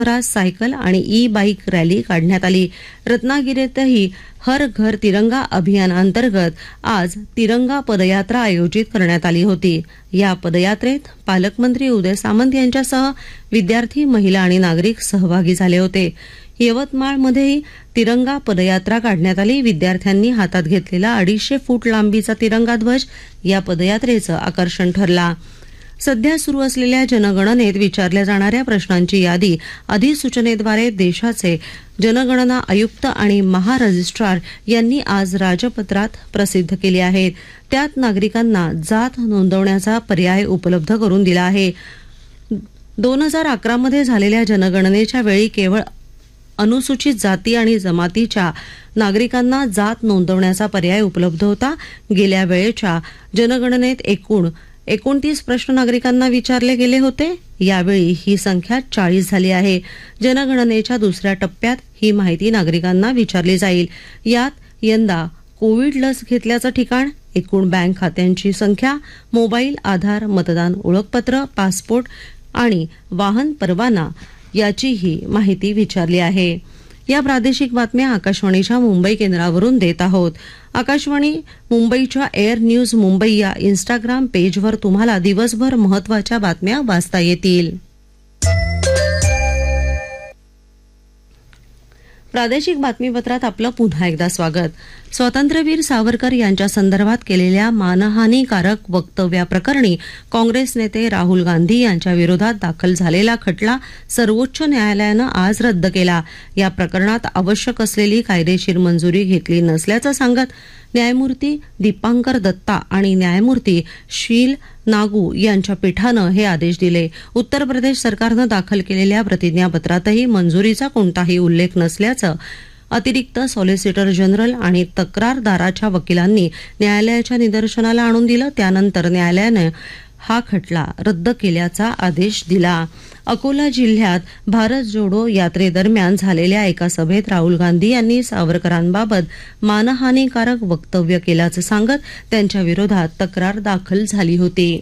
शहरात सायकल आणि e bike rally काढण्यात आली. रत्नागिरीतही हर घर तिरंगा अभियानाअंतर्गत आज तिरंगा पदयात्रा आयोजित करण्यात आली होती. या पदयात्रेत पालकमंत्री उदय सामंत यांच्यासह विद्यार्थी, महिला आणि नागरिक सहभागी झाले होते. यवतमाळमध्येही तिरंगा पदयात्रा काढण्यात आली. विद्यार्थ्यांनी हातात घेतलेला 250 फूट लांबीचा तिरंगा ध्वज या पदयात्रेचं आकर्षण ठरला. सध्या सुरू असलेल्या जनगणनेत विचारल्या जाणाऱ्या प्रश्नांची यादी अधिसूचनेद्वारे देशाचे जनगणना आयुक्त आणि महारजिस्ट्रार यांनी आज राजपत्रात प्रसिद्ध केली आहे. त्यात नागरिकांना जात नोंदवण्याचा पर्याय उपलब्ध करून दिला आहे. 2011 मध्ये झालेल्या जनगणनेच्या वेळी केवळ अनुसूचित जाती आणि जमातीच्या नागरिकांना जात नोंदवण्याचा पर्याय उपलब्ध होता. गेल्या वेळेच्या जनगणनेत एकूण 29 प्रश्न नागरिकांना विचारले गेले होते. यावेळी ही संख्या 40 झाली आहे. जनगणनेच्या दुसऱ्या टप्प्यात ही माहिती नागरिकांना विचारली जाईल. यात यंदा कोविड लस घेतल्याचं ठिकाण, एकूण बँक खात्यांची संख्या, मोबाईल, आधार, मतदान ओळखपत्र, पासपोर्ट आणि वाहन परवाना याचीही माहिती विचारली आहे. या प्रादेशिक बातम्या आकाशवाणीच्या मुंबई केंद्रावरून देत आहोत. आकाशवाणी मुंबईच्या एअर न्यूज मुंबई या इंस्टाग्राम पेजवर तुम्हाला दिवसभर महत्त्वाच्या बातम्या वाचता येतील. प्रादेशिक बातमीपत्रात आपलं पुन्हा एकदा स्वागत. स्वातंत्र्यवीर सावरकर यांच्या संदर्भात केलेल्या मानहानीकारक वक्तव्याप्रकरणी काँग्रेस नेते राहुल गांधी यांच्या विरोधात दाखल झालेला खटला सर्वोच्च न्यायालयानं आज रद्द केला. या प्रकरणात आवश्यक असलेली कायदेशीर मंजुरी घेतली नसल्याचं सांगत न्यायमूर्ती दीपांकर दत्ता आणि न्यायमूर्ती शील नागू यांच्या पीठानं हे आदेश दिले. उत्तर प्रदेश सरकारनं दाखल केलेल्या प्रतिज्ञापत्रातही मंजुरीचा कोणताही उल्लेख नसल्याचं अतिरिक्त सॉलिसिटर जनरल आणि तक्रारदाराच्या वकिलांनी न्यायालयाच्या निदर्शनाला आणून दिलं. त्यानंतर न्यायालयानं हा खटला रद्द केल्याचा आदेश दिला. अकोला जिल्ह्यात भारत जोडो यात्रेदरम्यान झालेल्या एका सभेत राहुल गांधी यांनी सावरकरांबाबत मानहानीकारक वक्तव्य केल्याचं सांगत त्यांच्या विरोधात तक्रार दाखल झाली होती.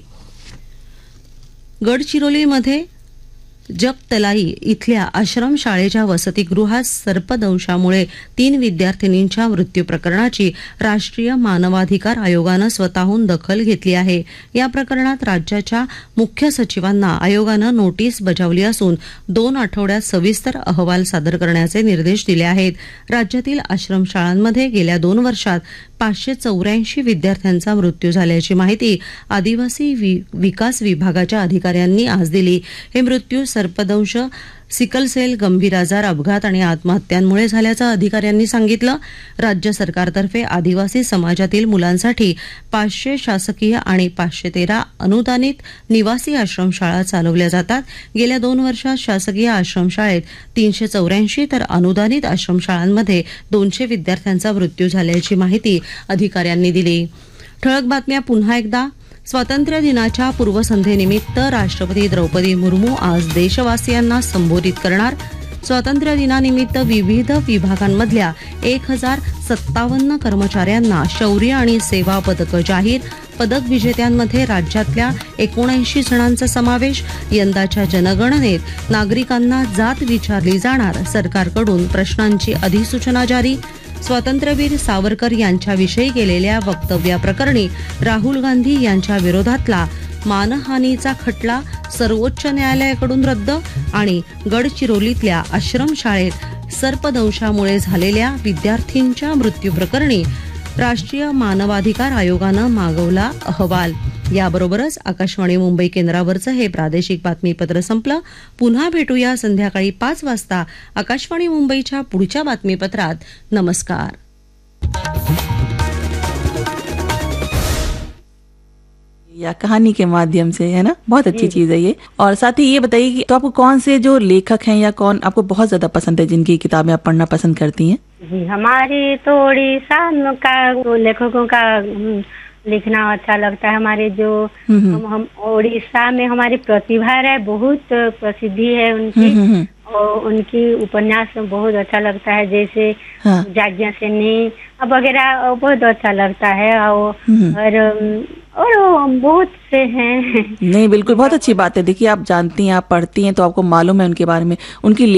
गडचिरोलीमध्ये जगतलाई इथल्या आश्रमशाळेच्या वसतिगृहात सर्पदंशामुळे 3 विद्यार्थिनींच्या मृत्यू प्रकरणाची राष्ट्रीय मानवाधिकार आयोगानं स्वतःहून दखल घेतली आहे. या प्रकरणात राज्याच्या मुख्य सचिवांना आयोगानं नोटीस बजावली असून 2 आठवड्यात सविस्तर अहवाल सादर करण्याचे निर्देश दिले आहेत. राज्यातील आश्रमशाळांमध्ये गेल्या 2 वर्षात 584 विद्यार्थ्यांचा मृत्यू झाल्याची माहिती आदिवासी विकास विभागाच्या अधिकाऱ्यांनी आज दिली. हे मृत्यू सर्पदंश, सिकलसेल, गंभीर आजार, अपघात आणि आत्महत्यांमुळे झाल्याचं अधिकाऱ्यांनी सांगितलं. राज्य सरकारतर्फे आदिवासी समाजातील मुलांसाठी 500 शासकीय आणि 513 अनुदानित निवासी आश्रमशाळा चालवल्या जातात. गेल्या 2 वर्षात शासकीय आश्रमशाळेत 384 तर अनुदानित आश्रमशाळांमध्ये 200 विद्यार्थ्यांचा मृत्यू झाल्याची माहिती अधिकाऱ्यांनी दिली. ठळक बातम्या पुन्हा एकदा. स्वातंत्र्य दिनाच्या पूर्वसंध्येनिमित्त राष्ट्रपती द्रौपदी मुर्मू आज देशवासियांना संबोधित करणार. स्वातंत्र्य दिनानिमित्त विविध विभागांमधल्या 1057 कर्मचाऱ्यांना शौर्य आणि सेवा पदकं जाहीर. पदक विजेत्यांमध्ये राज्यातल्या 79 जणांचा समावेश. यंदाच्या जनगणनेत नागरिकांना जात विचारली जाणार, सरकारकडून प्रश्नांची अधिसूचना जारी. स्वातंत्र्यवीर सावरकर यांच्याविषयी केलेल्या वक्तव्याप्रकरणी राहुल गांधी यांच्या विरोधातला मानहानीचा खटला सर्वोच्च न्यायालयाकडून रद्द. आणि गडचिरोलीतल्या आश्रमशाळेत सर्पदंशामुळे झालेल्या विद्यार्थींच्या मृत्यूप्रकरणी राष्ट्रीय मानवाधिकार आयोगानं मागवला अहवाल. याबरोबरच आकाशवाणी मुंबई केंद्रावरचं हे प्रादेशिक बातमीपत्र संपलं. पुन्हा भेटूया संध्याकाळी 5 वाजता आकाशवाणी मुंबईच्या पुढच्या बातमीपत्रात. नमस्कार. या कहानी के माध्यम से, है ना, बहुत अच्छी चीज है ये. और साथ ही ये बताइए कि तो आपको कौन से जो लेखक हैं या कौन आपको बहुत ज्यादा पसंद है, जिनकी किताबें आप पढ़ना पसंद करती हैं? जी, हमारी तो उड़ीसा का लेखकों का लिखना अच्छा लगता है। हमारे जो हम्म, हम उड़ीसा में हमारी प्रतिभा राय बहुत प्रसिद्धि है उनकी, हम्म। और उनकी उपन्यास बहुत अच्छा लगता है, जैसे हाँ। जाज्ञा सेनी अब वगैरह बहुत अच्छा लगता है। हम्म। और बहुत से हैं नहीं, बिल्कुल, बहुत जिनका अच्छी बात है। देखिए, आप जानती हैं, आप पढ़ती हैं, तो आपको मालूम है उनके बारे में, उनकी